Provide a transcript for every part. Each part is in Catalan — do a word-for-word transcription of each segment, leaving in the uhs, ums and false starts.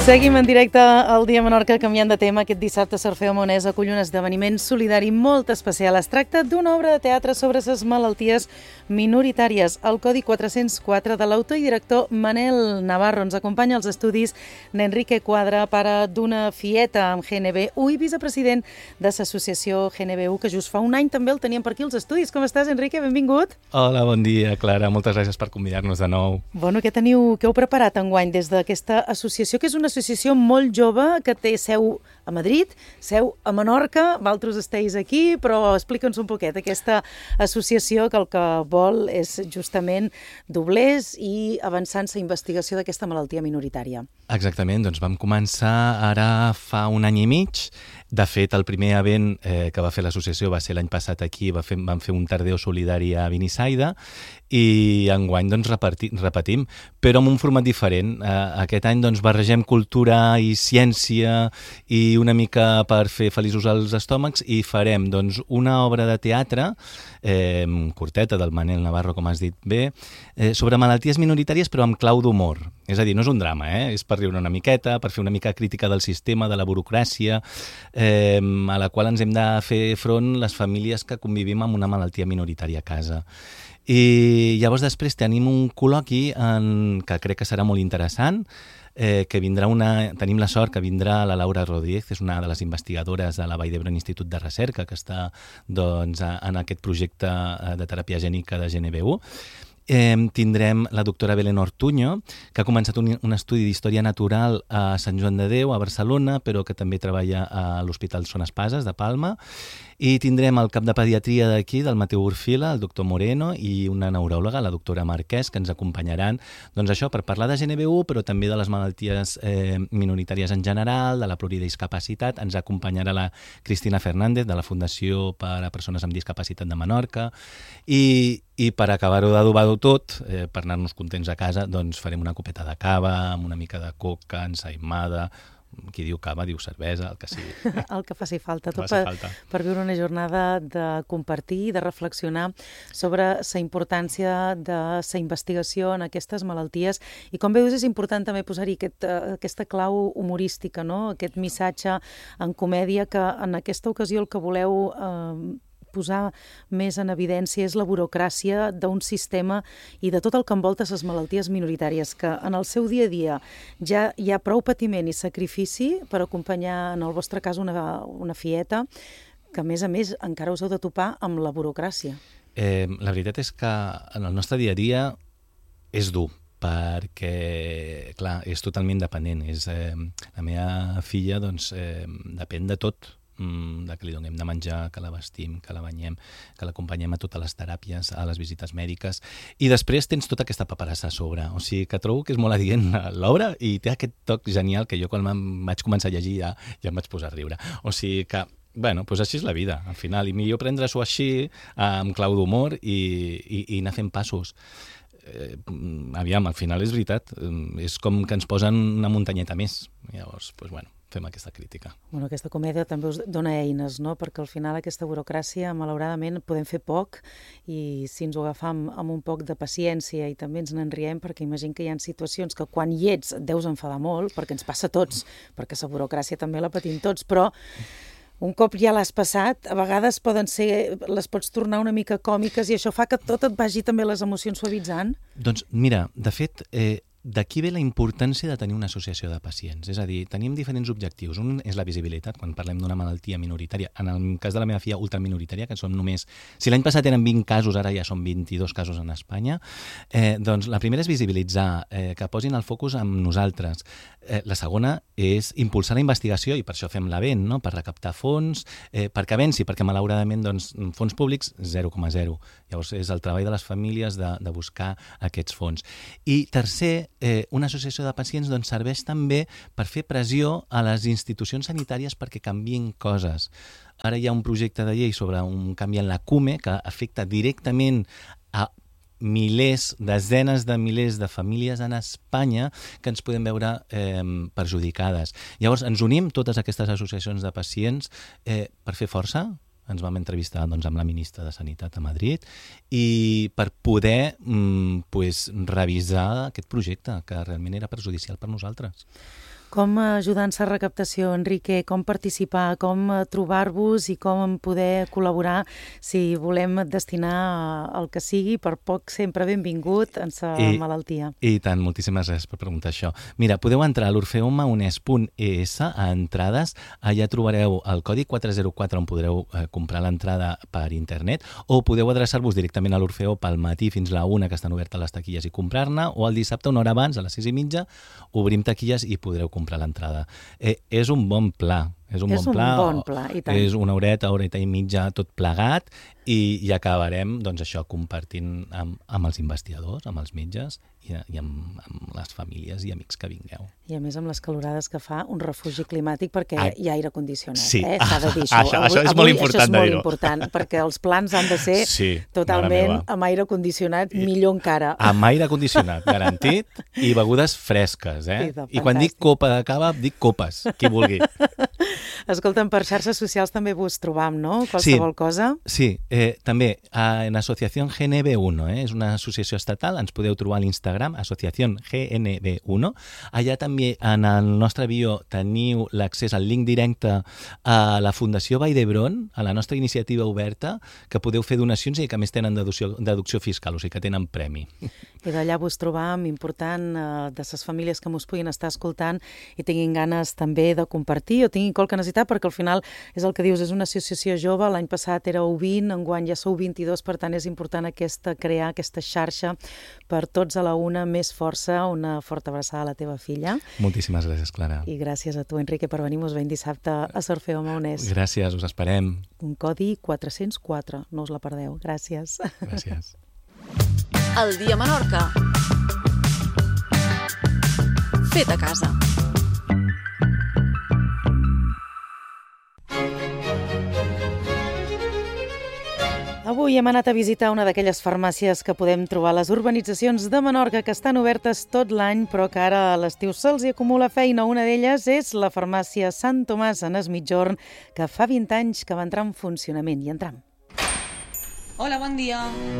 Seguim en directe al Dia Menorca, canviant de tema. Aquest dissabte S'Orfeo Monès acull un esdeveniment solidari molt especial. Es tracta d'una obra de teatre sobre les malalties minoritàries. El Codi quatre-cents quatre de l'autor i director Manel Navarro. Ens acompanya als estudis n'Enrique Quadra, pare d'una fieta amb G N B U i vicepresident de l'associació G N B U, que just fa un any també el teníem per aquí als estudis. Com estàs, Enrique? Benvingut. Hola, bon dia, Clara. Moltes gràcies per convidar-nos de nou. Bueno, què teniu, què heu preparat enguany des d'aquesta associació, que és una associació molt jove, que té seu a Madrid, seu a Menorca, vosaltres esteu aquí, però explica'ns un poquet aquesta associació que el que vol és justament doblers i avançar en la investigació d'aquesta malaltia minoritària. Exactament, doncs vam començar ara fa un any i mig. De fet, el primer event eh, que va fer l'associació va ser l'any passat aquí, va fer, vam fer un tardeo solidari a Benissaida i enguany doncs, reparti, repetim, però amb un format diferent. Eh, aquest any doncs, barregem cultura i ciència i una mica per fer feliços els estómacs i farem doncs, una obra de teatre, eh, curteta del Manel Navarro, com has dit bé, eh, sobre malalties minoritàries però amb clau d'humor. És a dir, no és un drama, eh? És per riure una miqueta, per fer una mica crítica del sistema, de la burocràcia, eh, a la qual ens hem de fer front les famílies que convivim amb una malaltia minoritària a casa. I llavors després tenim un col·loqui en, que crec que serà molt interessant, eh, que vindrà una, tenim la sort que vindrà la Laura Rodríguez, és una de les investigadores de la Vall d'Hebron Institut de Recerca, que està doncs, en aquest projecte de teràpia gènica de G N B U. Eh, tindrem la doctora Belén Ortuño, que ha començat un, un estudi d'història natural a Sant Joan de Déu, a Barcelona, però que també treballa a l'Hospital Son Espases de Palma. I tindrem el cap de pediatria d'aquí, del Mateu Urfila, el doctor Moreno, i una neuròloga, la doctora Marquès, que ens acompanyaran doncs això, per parlar de G N B U, però també de les malalties eh, minoritàries en general, de la pluridiscapacitat. Ens acompanyarà la Cristina Fernández, de la Fundació per a Persones amb Discapacitat de Menorca. I, i per acabar-ho d'adobar-ho tot, eh, per anar-nos contents a casa, doncs farem una copeta de cava, amb una mica de coca, ensaïmada. Qui diu cava, diu cervesa, el que sigui. El que faci falta, tot faci per, falta. per viure una jornada de compartir i de reflexionar sobre la importància de la investigació en aquestes malalties. I com veus, és important també posar-hi aquest, aquesta clau humorística, no? Aquest missatge en comèdia, que en aquesta ocasió el que voleu eh, posar més en evidència és la burocràcia d'un sistema i de tot el que envolta les malalties minoritàries, que en el seu dia a dia ja hi ha prou patiment i sacrifici per acompanyar, en el vostre cas, una, una fieta, que a més a més encara us heu de topar amb la burocràcia. Eh, la veritat és que en el nostre dia a dia és dur, perquè, clar, és totalment dependent. És, eh, la meva filla, doncs, eh, depèn de tot, de que li donem de menjar, que la vestim, que la banyem, que l'acompanyem a totes les teràpies, a les visites mèdiques, i després tens tota aquesta paperassa a sobre. O sigui que trobo que és molt adient l'obra i té aquest toc genial que jo quan em vaig començar a llegir ja, ja em vaig posar a riure. O sigui que, bueno, doncs així és la vida, al final, i millor prendre-s'ho així, amb clau d'humor, i, i, i anar fent passos. Eh, aviam, al final és veritat, és com que ens posen una muntanyeta més. Llavors, doncs bueno, fem aquesta crítica. Bueno, aquesta comèdia també us dona eines, no? Perquè al final aquesta burocràcia, malauradament, podem fer poc, i si ens ho agafam amb un poc de paciència i també ens n'enriem, perquè imagino que hi ha situacions que quan hi ets et deus enfadar molt, perquè ens passa a tots, perquè la burocràcia també la patim tots, però un cop ja l'has passat, a vegades poden ser, les pots tornar una mica còmiques i això fa que tot et vagi també les emocions suavitzant? Doncs mira, de fet, eh, d'aquí ve la importància de tenir una associació de pacients. És a dir, tenim diferents objectius. Un és la visibilitat, quan parlem d'una malaltia minoritària. En el cas de la meva filla ultraminoritària, que som només... Si l'any passat eren vint casos, ara ja són vint-i-dos casos en Espanya. Eh, doncs la primera és visibilitzar, eh, que posin el focus en nosaltres. Eh, la segona és impulsar la investigació, i per això fem l'event, no? Per recaptar fons, eh, perquè avenci, perquè malauradament doncs, fons públics, zero coma zero. Llavors és el treball de les famílies de, de buscar aquests fons. I tercer, Eh, una associació de pacients doncs, serveix també per fer pressió a les institucions sanitàries perquè canviïn coses. Ara hi ha un projecte de llei sobre un canvi en la CUME que afecta directament a milers, desenes de milers de famílies en Espanya que ens podem veure eh, perjudicades. Llavors ens unim totes aquestes associacions de pacients eh, per fer força. Ens vam entrevistar doncs, amb la ministra de Sanitat a Madrid i per poder mm, pues, revisar aquest projecte que realment era perjudicial per nosaltres. Com ajudar en la recaptació, Enrique? Com participar? Com trobar-vos i com poder col·laborar si volem destinar el que sigui, per poc sempre benvingut, en la malaltia? I tant, moltíssimes gràcies per preguntar això. Mira, podeu entrar a l'orfeoma unes punt e essa a entrades, allà trobareu el codi quatre zero quatre on podreu eh, comprar l'entrada per internet, o podeu adreçar-vos directament a l'Orfeó pel matí fins a la una, que estan obertes les taquilles, i comprar-ne, o el dissabte una hora abans, a les sis i mitja, obrim taquilles i podreu comprar l'entrada. Eh, és un bon pla. És un, és bon, pla, un bon pla, i tant. És una horeta, horeta i mitja, tot plegat, i, i acabarem doncs, això compartint amb, amb els investigadors, amb els metges i, i amb, amb les famílies i amics que vingueu. I a més amb les calorades que fa, un refugi climàtic perquè ah, hi ha aire condicionat. Sí. Eh? S'ha de dir això. Això, això és avui, molt important això és de molt dir-ho. important, perquè els plans han de ser sí, totalment amb aire condicionat, I, millor encara. Amb aire condicionat, garantit, i begudes fresques. Eh? Sí, I quan dic copa de cava, dic copes, qui vulgui. Escolta'm, per xarxes socials també vos trobam, no? Qualsevol sí, cosa. Sí, eh, també en Asociación G N B uno, eh? És una associació estatal, ens podeu trobar a l'Instagram, Asociación G N B uno. Allà també en el nostre bio teniu l'accés al link directe a la Fundació Vall d'Hebron, a la nostra iniciativa oberta, que podeu fer donacions i que a més tenen deducció, deducció fiscal, o sigui que tenen premi. I d'allà vos trobam, important, eh, de les famílies que mos puguin estar escoltant i tinguin ganes també de compartir o tinguin qualque necessitat, perquè al final és el que dius, és una associació jove, l'any passat éreu vint, enguany ja sou vint-i-dos, per tant és important aquesta, crear aquesta xarxa per tots a la una, més força, una forta abraçada a la teva filla. Moltíssimes gràcies, Clara. I gràcies a tu, Enrique, per venir-nos ben dissabte a S'Orfeó Maonès. Gràcies, us esperem. Un codi quatre-cents quatre, no us la perdeu. Gràcies. Gràcies. El dia a Menorca. Fet a casa. Avui hem anat a visitar una d'aquelles farmàcies que podem trobar a les urbanitzacions de Menorca, que estan obertes tot l'any, però que ara a l'estiu se'ls hi acumula feina. Una d'elles és la farmàcia Sant Tomàs en Es Migjorn, que fa vint anys que va entrar en funcionament. I entram. Hola, bon dia.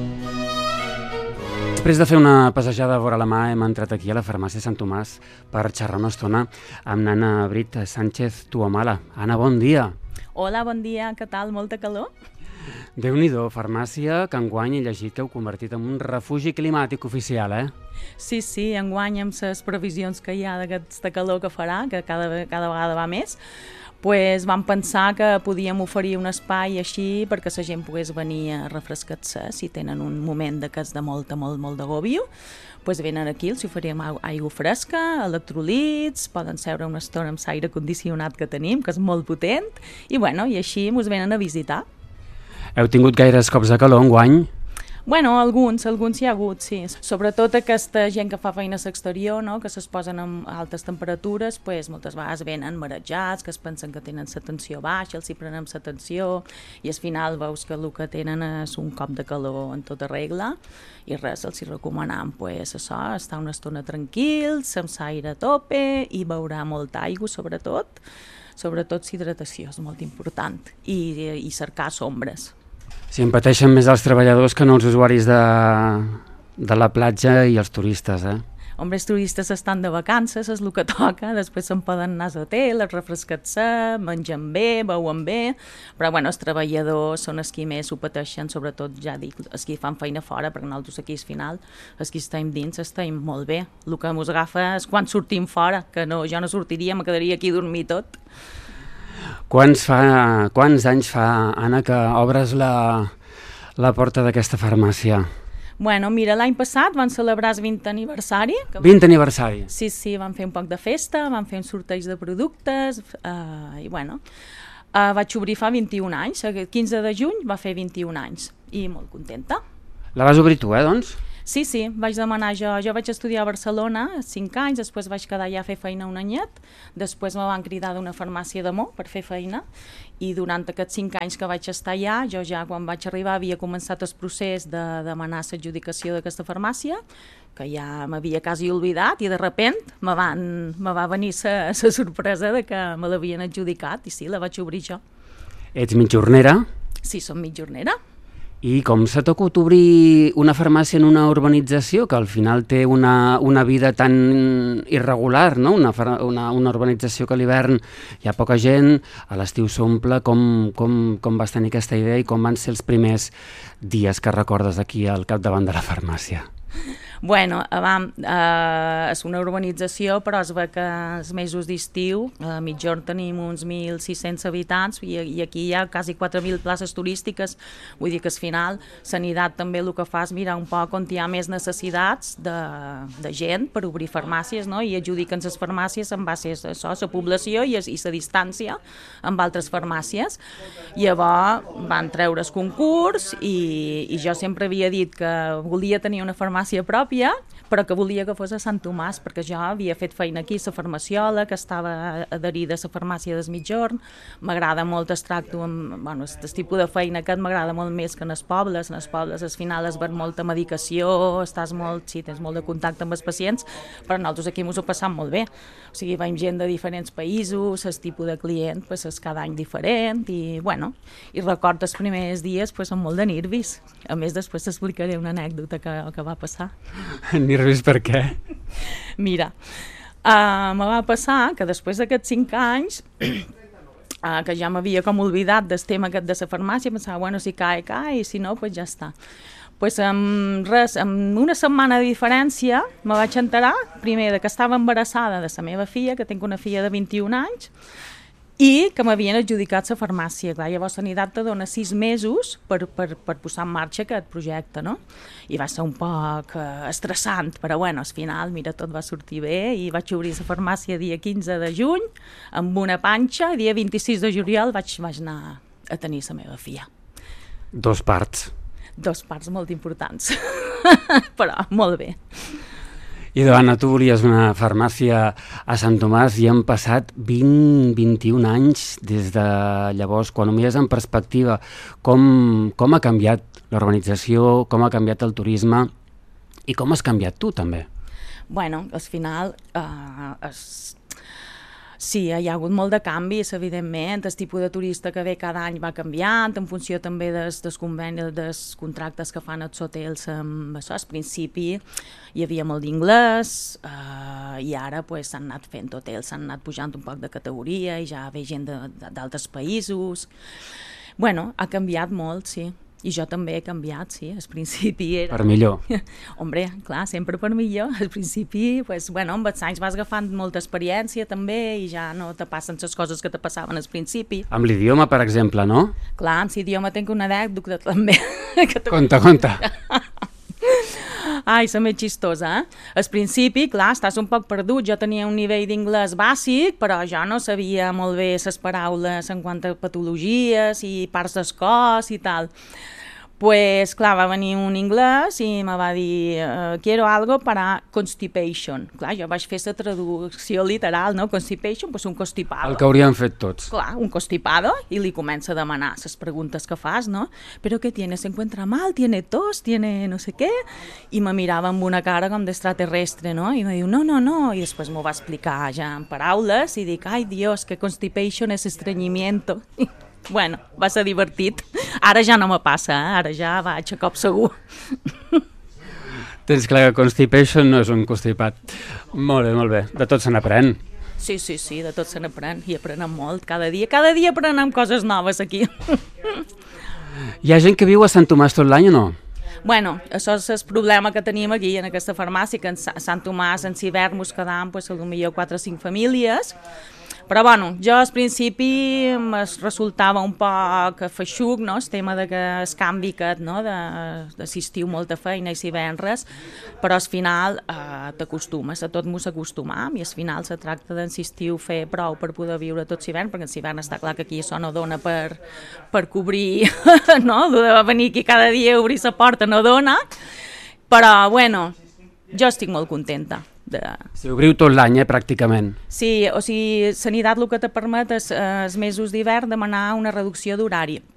Després de fer una passejada a vora la mà, hem entrat aquí a la farmàcia Sant Tomàs per xerrar una estona amb Anna Brit Sánchez Tuamala. Anna, bon dia. Hola, bon dia. Què tal? Molta calor? Déu-n'hi-do, farmàcia que enguany he llegit que heu convertit en un refugi climàtic oficial, eh? Sí, sí, enguany amb les previsions que hi ha d'aquesta calor que farà, que cada, cada vegada va més, pues vam pensar que podíem oferir un espai així perquè la gent pogués venir a refrescar-se si tenen un moment d'aquests de molta, molt, molt d'agòbio. Pues venen aquí, els oferim aigua fresca, electrolits, poden seure una estona amb l'aire condicionat que tenim, que és molt potent, i bueno, i així ens venen a visitar. Heu tingut gaires cops de calor enguany? Bueno, alguns, alguns hi ha hagut, sí. Sobretot aquesta gent que fa feina a l'exterior, no? Que se'ls posen amb altes temperatures, pues, moltes vegades venen marejats, que es pensen que tenen la tensió baixa, els hi prenem la tensió i al final veus que el que tenen és un cop de calor en tota regla i res, els hi recomanem pues, això, estar una estona tranquils, amb l'aire a tope i beure molta aigua, sobretot. Sobretot l'hidratació és molt important i, i cercar sombres. Si en pateixen més els treballadors que no els usuaris de, de la platja i els turistes, eh? Hombre, els turistes estan de vacances, és el que toca, després se'n poden anar a l'hotel, refrescar-se, mengen bé, beuen bé, però bueno, els treballadors són els que més ho pateixen, sobretot, ja dic, els que fan feina fora, perquè nosaltres aquí al final, els que estem dins, estem molt bé. El que ens agafa és quan sortim fora, que no, jo no sortiria, me quedaria aquí a dormir tot. Quants, fa, quants anys fa, Anna, que obres la, la porta d'aquesta farmàcia? Bueno, mira, l'any passat van celebrar el vint aniversari. vint aniversari? Sí, sí, van fer un poc de festa, van fer un sorteig de productes, eh, i bueno, eh, vaig obrir fa vint-i-un anys, el quinze de juny va fer vint-i-un anys, i molt contenta. La vas obrir tu, eh, doncs? Sí, sí, vaig demanar jo, jo vaig estudiar a Barcelona cinc anys, després vaig quedar ja a fer feina un anyet, després me van cridar d'una farmàcia d'Amor per fer feina i durant aquests cinc anys que vaig estar allà, jo ja quan vaig arribar havia començat el procés de demanar l'adjudicació d'aquesta farmàcia, que ja m'havia quasi oblidat i de repent me, van, me va venir la sorpresa de que me l'havien adjudicat i sí, la vaig obrir jo. Ets mitjornera? Sí, som mitjornera. I com s'ha tocat obrir una farmàcia en una urbanització que al final té una, una vida tan irregular, no? una, una, una urbanització que a l'hivern hi ha poca gent, a l'estiu s'omple, com, com, com vas tenir aquesta idea i com van ser els primers dies que recordes aquí al capdavant de la farmàcia? Bueno, vam, eh, és una urbanització, però es ve que els mesos d'estiu, a Migjorn tenim uns mil sis-cents habitants i, i aquí hi ha quasi quatre mil places turístiques, vull dir que al final Sanitat també el que fa és mirar un poc on hi ha més necessitats de, de gent per obrir farmàcies, no? I adjudiquen les farmàcies en base a això, la població i la distància amb altres farmàcies. Llavors van treure el concurs i, i jo sempre havia dit que volia tenir una farmàcia pròpia, però que volia que fos a Sant Tomàs, perquè jo havia fet feina aquí, la farmaciola, que estava adherida a la farmàcia des Migjorn. M'agrada molt el tracto amb... Bueno, el tipus de feina aquest m'agrada molt més que en els pobles. En els pobles, al final, es ven molta medicació, estàs molt... Sí, tens molt de contacte amb els pacients, però nosaltres aquí ens ho passam molt bé. O sigui, veiem gent de diferents països, el tipus de client pues, és cada any diferent, i, bueno, i recordo els primers dies pues, amb molt de nervis. A més, després t'explicaré una anècdota que, que va passar. Nervis per què? Mira, uh, me va passar que després d'aquests cinc anys, uh, que ja m'havia com oblidat del tema aquest de la farmàcia, pensava, bueno, si cae, cae, i si no, pues ja està. Pues amb res, amb una setmana de diferència me vaig enterar, primer, de que estava embarassada de la meva filla, que tinc una filla de vint-i-un anys, i que m'havien adjudicat la farmàcia. Clar, llavors Sanitat te dona sis mesos per, per, per posar en marxa aquest projecte, no? I va ser un poc eh, estressant, però bueno, al final, mira, tot va sortir bé i vaig obrir la farmàcia dia quinze de juny amb una panxa i dia vint-i-sis de juliol vaig, vaig anar a tenir la meva filla. Dos parts. Dos parts molt importants, però molt bé. I Anna, tu volies una farmàcia a Sant Tomàs i han passat vint, vint-i-un anys des de llavors. Quan ho mires en perspectiva, com, com ha canviat l'urbanització, com ha canviat el turisme i com has canviat tu també? Bueno, al final eh, es... sí, hi ha hagut molt de canvis, evidentment. El tipus de turista que ve cada any va canviant, en funció també dels, dels convenis, dels contractes que fan els hotels amb això. Al principi hi havia molt d'inglès eh, i ara pues, s'han anat fent hotels, s'han anat pujant un poc de categoria i ja ve gent d'altres països. Bueno, ha canviat molt, sí. I jo també he canviat, sí, al principi era... Per millor. Hombre, clar, sempre per millor. Al principi, pues, bueno, amb els anys vas agafant molta experiència també i ja no te passen les coses que te passaven al principi. Amb l'idioma, per exemple, no? Clar, amb l'idioma tinc una anècdota també. que Conta, conta. Ai, és més xistosa, eh? Al principi, clar, estàs un poc perdut. Jo tenia un nivell d'inglès bàsic, però jo no sabia molt bé les paraules en quant a patologies i parts del cos i tal. Pues, clar, va venir un anglès i me va dir uh, quiero algo para constipation. Clar, jo vaig fer la traducció literal, no? Constipation, pues un constipado. El que hauríem fet tots. Clar, un constipado, i li comença a demanar les preguntes que fas, no? Però què tiene? ¿Se encuentra mal? ¿Tiene tos? ¿Tiene no sé què? I me mirava amb una cara com d'extraterrestre, no? I me diu, no, no, no. I després m'ho va explicar ja en paraules i dic, ai, Dios, que constipation és estrenyimiento. Bueno, va ser divertit. Ara ja no me passa, eh? Ara ja vaig a cop segur. Tens clar que constipation no és un constipat. Molt bé, molt bé. De tot se n'aprèn. Sí, sí, sí, de tot se n'aprèn. I aprenem molt, cada dia. Cada dia aprenem coses noves aquí. Hi ha gent que viu a Sant Tomàs tot l'any o no? Bueno, això és el problema que tenim aquí en aquesta farmàcia, que a Sant Tomàs en hivern mos quedam pues, potser quatre o cinc famílies. Però bueno, jo al principi em resultava un poc feixuc, no? El tema de que es canvi aquest, no? D'assistir molta feina i si ven res, però al final eh, t'acostumes, a tot m'ho s'acostumam i al final se tracta d'insistir fer prou per poder viure tot l'hivern, perquè l'hivern està clar que aquí això no dona per, per cobrir, no? De venir aquí cada dia a obrir la porta no dona, però bueno, jo estic molt contenta. De... Si obriu tot l'any, eh, pràcticament. Sí, o sigui, Sanitat el que te permet és, els mesos d'hivern, demanar una reducció d'horari.